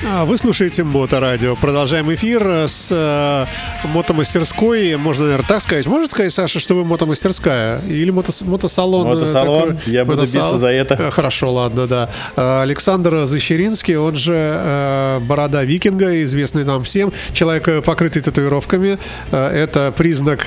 Вы слушаете Моторадио. Продолжаем эфир с мотомастерской. Можно, наверное, так сказать. Можно сказать, Саша, что вы мотомастерская? Или мотосалон? Мотосалон. Такой, я буду биться за это. Хорошо, ладно, да. Александр Защеринский, он же Борода Викинга, известный нам всем. Человек, покрытый татуировками. Это признак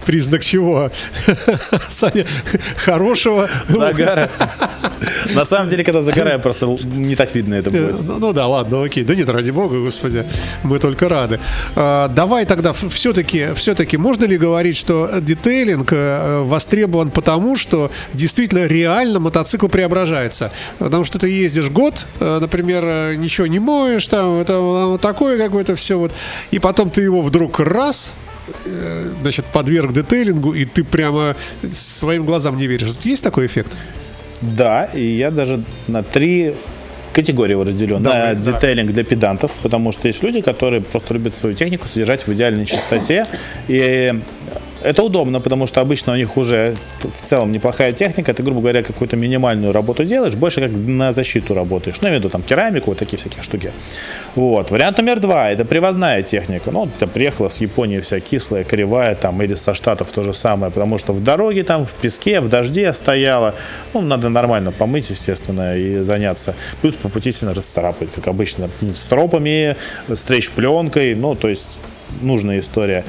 чего? Саня, хорошего загара. На самом деле, когда загораем, просто не так видно это будет. Ну да, ладно, окей. Да нет, ради бога, господи, мы только рады. Давай тогда все-таки можно ли говорить, что детейлинг востребован потому, что действительно реально мотоцикл преображается? Потому что ты ездишь год, например, ничего не моешь, там это такое какое-то все вот, и потом ты его вдруг раз, значит, подверг детейлингу, и ты прямо своим глазам не веришь. Есть такой эффект? Да, и я даже на 3 категории его разделен. На детейлинг для педантов, потому что есть люди, которые просто любят свою технику содержать в идеальной чистоте. И это удобно, потому что обычно у них уже в целом неплохая техника. Ты, грубо говоря, какую-то минимальную работу делаешь, больше как на защиту работаешь. Ну, я имею в виду там керамику, вот такие всякие штуки. Вот. Вариант номер 2 – это привозная техника. Ну, ты приехала с Японии вся кислая, кривая, там, или со Штатов то же самое, потому что в дороге, там, в песке, в дожде стояла. Ну, надо нормально помыть, естественно, и заняться. Плюс по пути сильно расцарапать, как обычно, с тропами, стрейч пленкой, ну, то есть нужная история.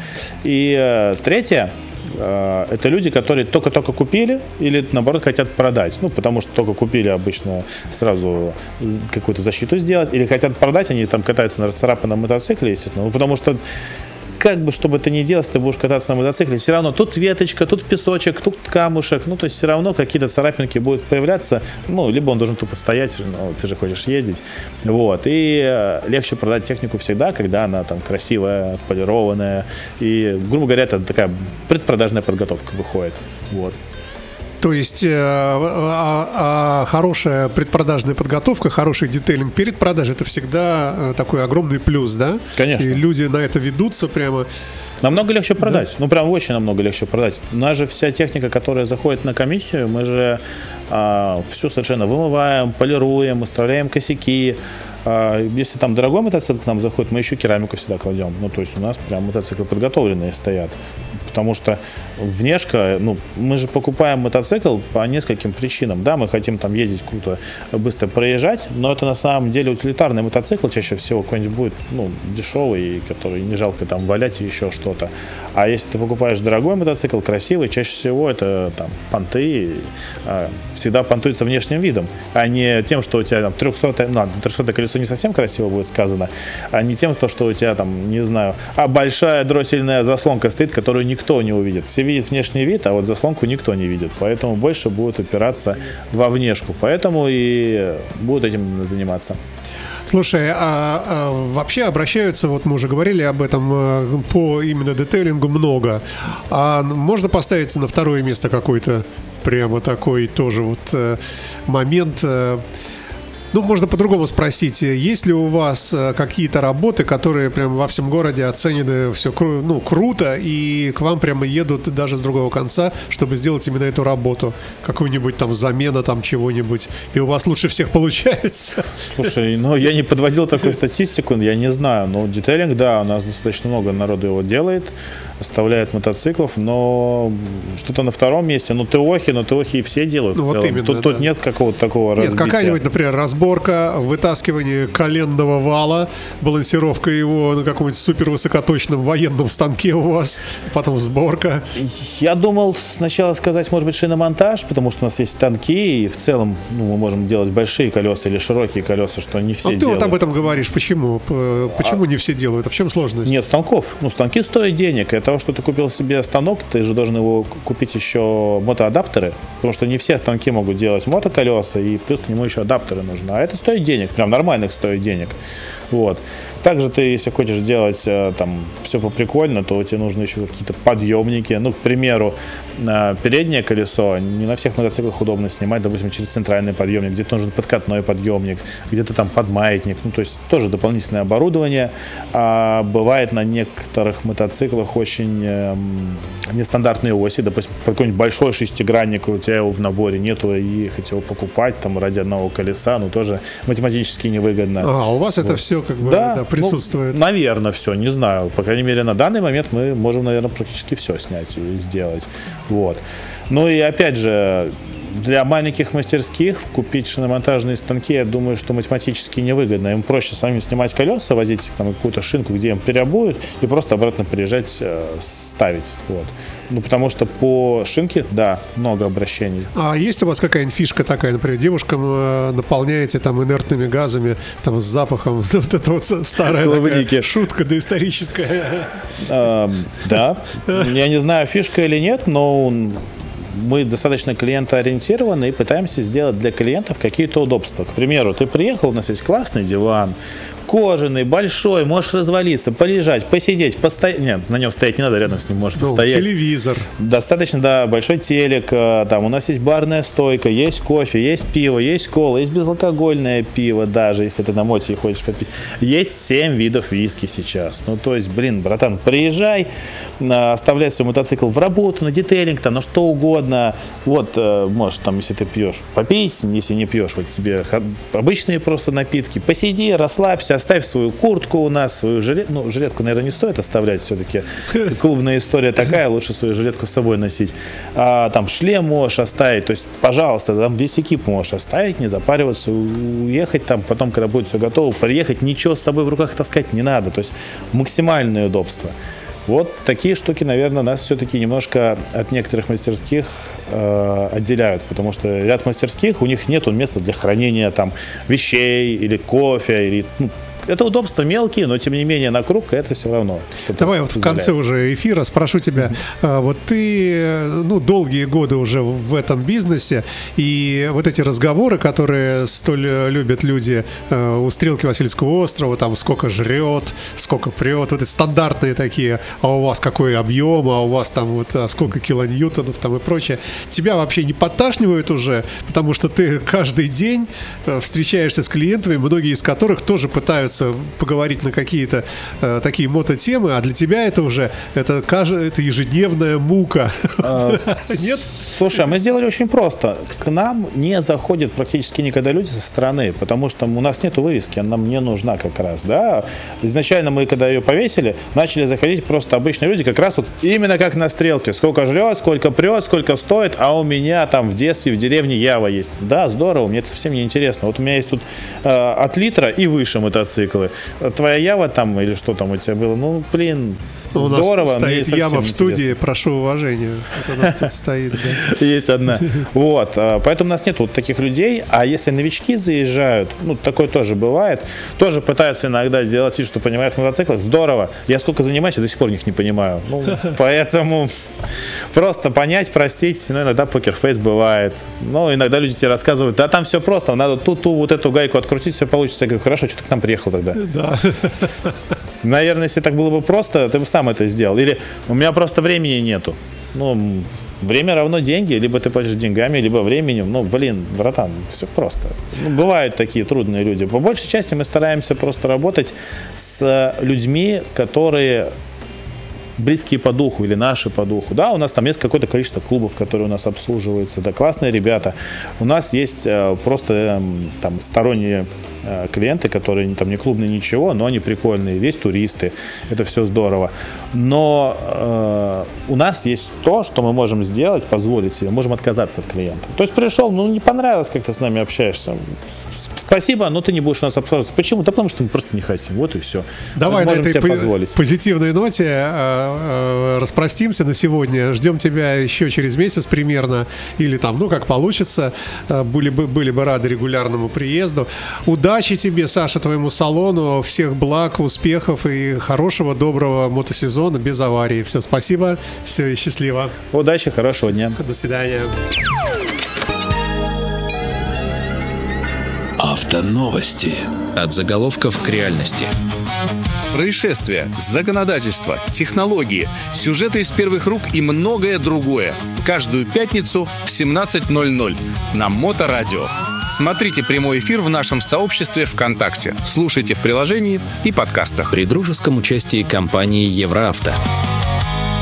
И третье, это люди, которые только-только купили или, наоборот, хотят продать. Ну, потому что только купили, обычно сразу какую-то защиту сделать, или хотят продать, они там катаются на расцарапанном мотоцикле, естественно. Ну, потому что как бы, что бы ты ни делал, ты будешь кататься на мотоцикле, все равно тут веточка, тут песочек, тут камушек, ну, то есть все равно какие-то царапинки будут появляться, ну, либо он должен тупо стоять, ну, ты же хочешь ездить, вот, и легче продать технику всегда, когда она там красивая, полированная, и, грубо говоря, это такая предпродажная подготовка выходит, вот. То есть хорошая предпродажная подготовка, хороший детейлинг перед продажей — это всегда такой огромный плюс, да? Конечно. И люди на это ведутся прямо. Намного легче продать. Да. Ну, прям очень намного легче продать. У нас же вся техника, которая заходит на комиссию, мы же все совершенно вымываем, полируем, выставляем косяки. Если там дорогой мотоцикл к нам заходит, мы еще керамику всегда кладем. Ну, то есть у нас прям мотоциклы подготовленные стоят. Потому что внешка, ну, мы же покупаем мотоцикл по нескольким причинам. Да, мы хотим там ездить круто, быстро проезжать, но это на самом деле утилитарный мотоцикл, чаще всего какой-нибудь будет, ну, дешевый, который не жалко там валять и еще что-то. А если ты покупаешь дорогой мотоцикл, красивый, чаще всего это там понты, всегда понтуются внешним видом, а не тем, что у тебя там 300-е колесо не совсем красиво будет сказано, а не тем, что у тебя там, не знаю, большая дроссельная заслонка стоит, которую никто не увидит. Все видят внешний вид, а вот заслонку никто не видит. Поэтому больше будут упираться во внешку. Поэтому и будут этим заниматься. Слушай, вообще обращаются, вот мы уже говорили об этом, по именно детейлингу много. А можно поставить на второе место какой-то прямо такой тоже вот момент? Ну, можно по-другому спросить. Есть ли у вас какие-то работы, которые прям во всем городе оценены все круто, и к вам прямо едут даже с другого конца, чтобы сделать именно эту работу? Какую-нибудь там замена там чего-нибудь, и у вас лучше всех получается? Слушай, ну я не подводил такую статистику, я не знаю. Но детейлинг, да, у нас достаточно много народу его делает, оставляет мотоциклов, но что-то на втором месте. Ну, ТОХи все делают. Ну, вот именно, тут нет какого-то такого развития. Нет, какая-нибудь, например, разборка, вытаскивание коленного вала, балансировка его на каком-нибудь супервысокоточном военном станке у вас, потом сборка. Я думал сначала сказать, может быть, шиномонтаж, потому что у нас есть станки, и в целом мы можем делать большие колеса или широкие колеса, что не все делают. Ты вот об этом говоришь. Почему? Почему не все делают? А в чем сложность? Нет станков. Ну, станки стоят денег. Это того, что ты купил себе станок, ты же должен его купить еще мотоадаптеры, потому что не все станки могут делать мотоколеса, и плюс к нему еще адаптеры нужны. А это стоит денег, прям нормальных стоит денег. Вот. Также ты, если хочешь делать там все поприкольно, то тебе нужны еще какие-то подъемники. Ну, к примеру, переднее колесо не на всех мотоциклах удобно снимать, допустим, через центральный подъемник, где-то нужен подкатной подъемник, где-то там подмаятник, ну, то есть тоже дополнительное оборудование. А бывает на некоторых мотоциклах очень очень нестандартные оси. Допустим, какой-нибудь большой шестигранник, у тебя его в наборе нету, и ехать его покупать там ради одного колеса, ну тоже математически невыгодно. У вас это все как бы присутствует? Ну, наверное, все, не знаю. По крайней мере, на данный момент мы можем, наверное, практически все снять и сделать. Вот. Ну и опять же, для маленьких мастерских купить шиномонтажные станки, я думаю, что математически невыгодно. Им проще самим снимать колеса, возить их там какую-то шинку, где им переобуют, и просто обратно приезжать, ставить. Вот. Ну, потому что по шинке, да, много обращений. А есть у вас какая-нибудь фишка такая, например, девушкам наполняете там инертными газами, там с запахом, вот это вот старая такая шутка доисторическая. Да, я не знаю, фишка или нет, но мы достаточно клиентоориентированы и пытаемся сделать для клиентов какие-то удобства. К примеру, ты приехал, у нас есть классный диван, кожаный, большой, можешь развалиться, полежать, посидеть, постоять. Нет, на нем стоять не надо, рядом с ним можешь постоять. Телевизор. Достаточно, да, большой телек. Там у нас есть барная стойка, есть кофе, есть пиво, есть кола, есть безалкогольное пиво даже, если ты на моте хочешь попить. Есть 7 видов виски сейчас. Ну, то есть, братан, приезжай, оставляй свой мотоцикл в работу, на детейлинг, там, на что угодно. Вот, можешь там, если ты пьешь, попить, если не пьешь, вот тебе обычные просто напитки. Посиди, расслабься, оставь свою куртку у нас, свою жилетку. Ну, жилетку, наверное, не стоит оставлять, все-таки клубная история такая, лучше свою жилетку с собой носить. Там шлем можешь оставить, то есть, пожалуйста, там весь экип можешь оставить, не запариваться, уехать там, потом, когда будет все готово, приехать, ничего с собой в руках таскать не надо, то есть максимальное удобство. Вот такие штуки, наверное, нас все-таки немножко от некоторых мастерских отделяют, потому что ряд мастерских, у них нет места для хранения там вещей или кофе, или это удобства мелкие, но тем не менее на круг это все равно. Давай вот в конце уже эфира спрошу тебя, вот ты долгие годы уже в этом бизнесе, и вот эти разговоры, которые столь любят люди у стрелки Васильевского острова, там сколько жрет, сколько прет, вот эти стандартные такие, а у вас какой объем, а у вас там вот сколько килоньютонов там и прочее, тебя вообще не подташнивают уже, потому что ты каждый день встречаешься с клиентами, многие из которых тоже пытаются поговорить на какие-то такие мототемы, а для тебя это уже это ежедневная мука. Нет? Слушай, мы сделали очень просто. К нам не заходят практически никогда люди со стороны, потому что у нас нет вывески, она нам не нужна как раз. Да? Изначально мы, когда ее повесили, начали заходить просто обычные люди, как раз вот именно как на стрелке. Сколько жрет, сколько прет, сколько стоит, а у меня там в детстве в деревне Ява есть. Да, здорово, мне это совсем не интересно. Вот у меня есть тут от литра и выше мотоциклы. Твоя Ява там или что там у тебя было? Ну, блин, здорово. У нас стоит Ява в студии, прошу уважения. Это у нас тут стоит, да. Есть одна. Вот, поэтому у нас нет вот таких людей. А если новички заезжают, такое тоже бывает, тоже пытаются иногда делать вид, что понимают в мотоциклах. Здорово. Я сколько занимаюсь, я до сих пор них не понимаю. Поэтому просто понять, простить, иногда покерфейс бывает. Иногда люди тебе рассказывают, да там все просто, надо ту вот эту гайку открутить, все получится. Я говорю, хорошо, что ты к нам приехал тогда? Да. Наверное, если так было бы просто, ты бы сам это сделал. Или у меня просто времени нету. Время равно деньги, либо ты платишь деньгами, либо временем. Братан, все просто. Бывают такие трудные люди. По большей части мы стараемся просто работать с людьми, которые близкие по духу или наши по духу. Да, у нас там есть какое-то количество клубов, которые у нас обслуживаются. Да, классные ребята. У нас есть просто там сторонние клиенты, которые там не клубные, ничего, но они прикольные. Есть туристы. Это все здорово. Но у нас есть то, что мы можем сделать, позволить себе. Можем отказаться от клиента. То есть пришел, не понравилось, как ты с нами общаешься. Спасибо, но ты не будешь у нас обслуживаться. Почему? Да потому что мы просто не хотим. Вот и все. Давай на этой позитивной ноте распростимся на сегодня. Ждем тебя еще через месяц примерно. Или там, как получится. Были бы рады регулярному приезду. Удачи тебе, Саша, твоему салону. Всех благ, успехов и хорошего, доброго мотосезона без аварий. Все, спасибо. Все, счастливо. Удачи, хорошего дня. До свидания. Автоновости. От заголовков к реальности. Происшествия, законодательство, технологии, сюжеты из первых рук и многое другое. Каждую пятницу в 17:00 на Моторадио. Смотрите прямой эфир в нашем сообществе ВКонтакте. Слушайте в приложении и подкастах. При дружеском участии компании Евроавто.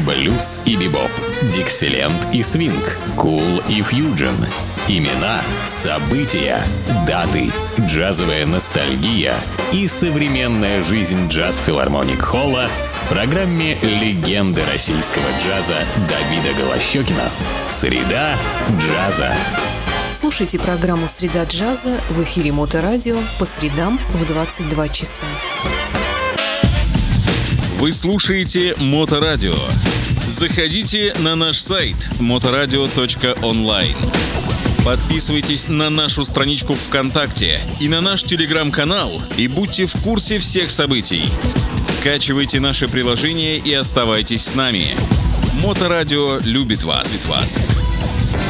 блюз и бибоп, диксиленд и свинг, кул и фьюджен. Имена, события, даты, джазовая ностальгия и современная жизнь джаз-филармоник-холла в программе «Легенды российского джаза» Давида Голощёкина. «Среда джаза». Слушайте программу «Среда джаза» в эфире Моторадио по средам в 22 часа. Вы слушаете Моторадио. Заходите на наш сайт motoradio.online. Подписывайтесь на нашу страничку ВКонтакте и на наш телеграм-канал и будьте в курсе всех событий. Скачивайте наше приложение и оставайтесь с нами. Моторадио любит вас.